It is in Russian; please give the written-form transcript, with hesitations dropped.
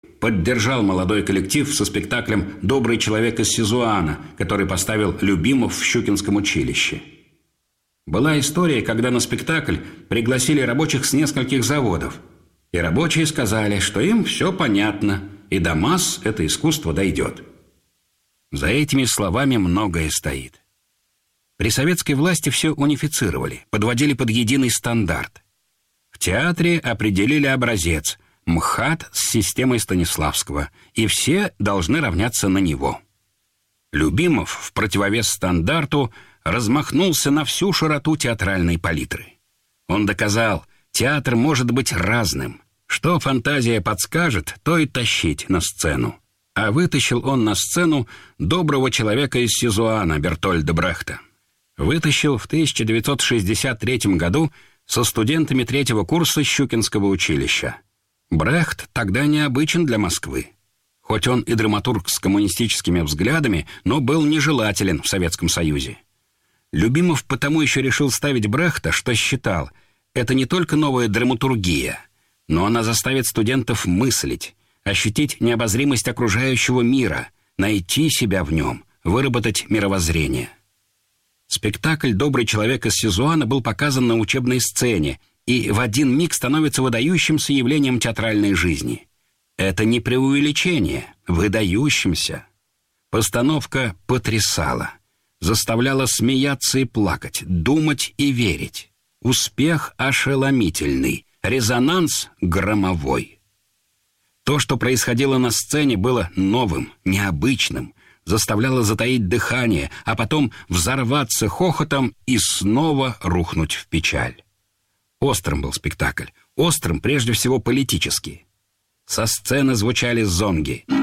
поддержал молодой коллектив со спектаклем «Добрый человек из Сизуана», который поставил Любимов в Щукинском училище. Была история, когда на спектакль пригласили рабочих с нескольких заводов. И рабочие сказали, что им все понятно, и до масс это искусство дойдет. За этими словами многое стоит. При советской власти все унифицировали, подводили под единый стандарт. В театре определили образец – МХАТ с системой Станиславского, и все должны равняться на него. Любимов в противовес стандарту размахнулся на всю широту театральной палитры. Он доказал, театр может быть разным. Что фантазия подскажет, то и тащить на сцену. А вытащил он на сцену доброго человека из Сизуана Бертольда Брехта. Вытащил в 1963 году со студентами 3-го курса Щукинского училища. Брехт тогда необычен для Москвы. Хоть он и драматург с коммунистическими взглядами, но был нежелателен в Советском Союзе. Любимов потому еще решил ставить Брехта, что считал, это не только новая драматургия, но она заставит студентов мыслить, ощутить необозримость окружающего мира, найти себя в нем, выработать мировоззрение. Спектакль «Добрый человек из Сизуана» был показан на учебной сцене и в один миг становится выдающимся явлением театральной жизни. Это не преувеличение, выдающимся. Постановка потрясала, заставляла смеяться и плакать, думать и верить. Успех ошеломительный, резонанс громовой. То, что происходило на сцене, было новым, необычным, заставляло затаить дыхание, а потом взорваться хохотом и снова рухнуть в печаль. Острым был спектакль, острым прежде всего политически. Со сцены звучали зонги.